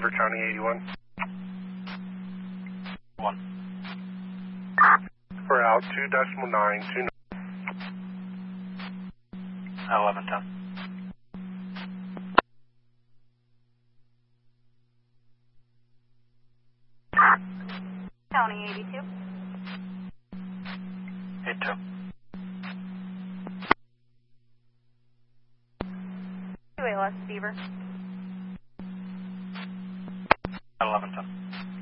for County 81. 1. We're out 2.929. 1110. County 82. 82. 2 ALS Beaver. 1110.